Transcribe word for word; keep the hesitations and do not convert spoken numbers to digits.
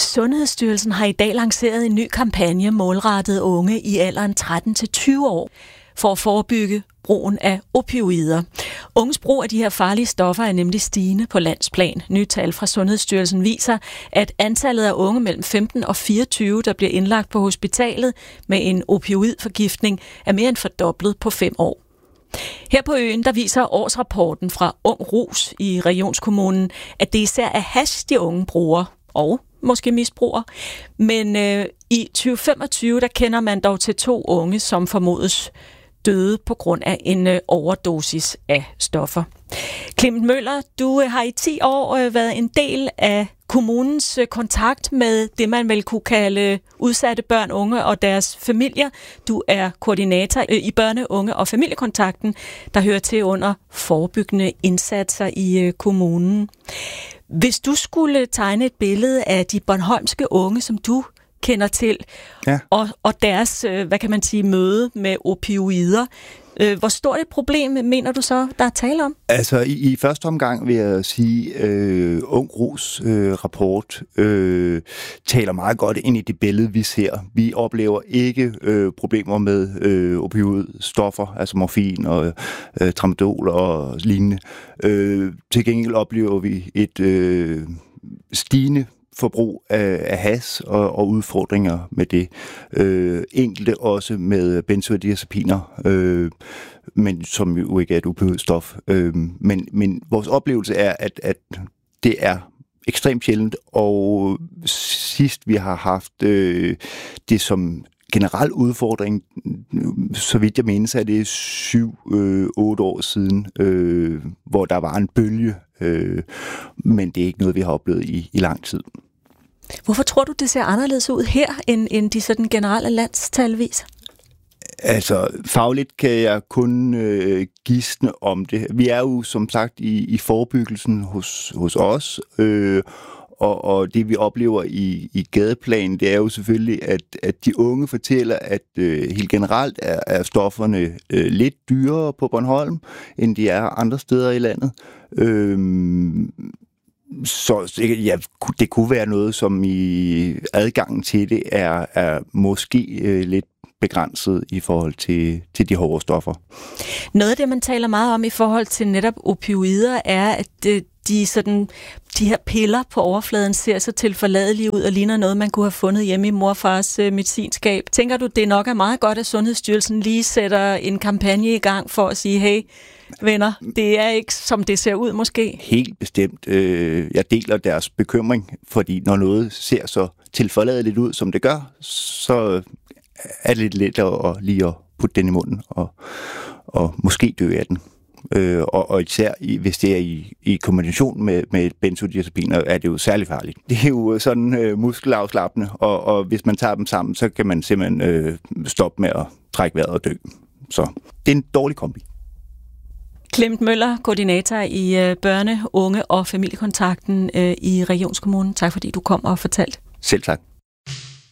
Sundhedsstyrelsen har i dag lanceret en ny kampagne målrettet unge i alderen tretten til tyve år for at forebygge brugen af opioider. Unges brug af de her farlige stoffer er nemlig stigende på landsplan. Nye tal fra Sundhedsstyrelsen viser, at antallet af unge mellem femten og fireogtyve, der bliver indlagt på hospitalet med en opioidforgiftning, er mere end fordoblet på fem år. Her på øen, der viser årsrapporten fra Ung Rus i Regionskommunen, at det især er hash, de unge bruger, og måske misbruger. Men øh, i tyve femogtyve, der kender man dog til to unge, som formodes døde på grund af en øh, overdosis af stoffer. Clement Møller, du øh, har i ti år øh, været en del af kommunens øh, kontakt med det, man vel kunne kalde udsatte børn, unge og deres familier. Du er koordinator øh, i børne-, unge og familiekontakten, der hører til under forebyggende indsatser i øh, kommunen. Hvis du skulle tegne et billede af de bornholmske unge, som du kender til, ja. og, og deres, hvad kan man sige, møde med opioider, hvor stort et problem mener du så, der er tale om? Altså, i, i første omgang vil jeg sige, øh, Ung Rus øh, rapport øh, taler meget godt ind i det billede, vi ser. Vi oplever ikke øh, problemer med øh, opioidstoffer, altså morfin og øh, tramadol og lignende. Øh, til gengæld oplever vi et øh, stigende forbrug af, af hash og, og udfordringer med det. Øh, enkelte også med benzodiazepiner, øh, men som jo ikke er et opioidstof. Øh, men, men vores oplevelse er, at, at det er ekstremt sjældent, og sidst vi har haft øh, det som generel udfordring, så vidt jeg menes, er det syv, øh, otte år siden, øh, hvor der var en bølge, øh, men det er ikke noget, vi har oplevet i, i lang tid. Hvorfor tror du, det ser anderledes ud her, end, end de sådan generelle landstal viser? Altså, fagligt kan jeg kun øh, gisne om det. Vi er jo, som sagt, i, i forebyggelsen hos, hos os, øh, og, og det, vi oplever i, i gadeplan, det er jo selvfølgelig, at, at de unge fortæller, at øh, helt generelt er, er stofferne øh, lidt dyrere på Bornholm, end de er andre steder i landet. Øh, Så ja, det kunne være noget, som i adgangen til det er, er måske øh, lidt begrænset i forhold til, til de hårde stoffer. Noget af det, man taler meget om i forhold til netop opioider, er, at det, de, sådan, de her piller på overfladen ser så tilforladelige ud og ligner noget, man kunne have fundet hjemme i mor og fars øh, medicinskab. Tænker du, det nok er meget godt, at Sundhedsstyrelsen lige sætter en kampagne i gang for at sige, hey, venner, det er ikke, som det ser ud måske? Helt bestemt. Jeg deler deres bekymring, fordi når noget ser så tilforladeligt ud, som det gør, så er det lidt lettere at lige at putte den i munden og, og måske dø af den. Og, og især hvis det er i, i kombination med, med benzodiazepiner, er det jo særlig farligt. Det er jo sådan øh, muskelafslappende, og, og hvis man tager dem sammen, så kan man simpelthen øh, stoppe med at trække vejret og dø. Så det er en dårlig kombi. Clement Møller, koordinator i børne-, unge og familiekontakten i Regionskommunen. Tak fordi du kom og fortalte. Selv tak.